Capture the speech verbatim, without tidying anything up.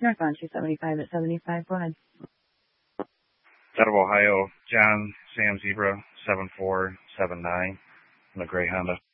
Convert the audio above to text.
Northbound two seventy-five at seventy-five. Go ahead. Out of Ohio, John Sam Zebra seven four seven nine, in a gray Honda.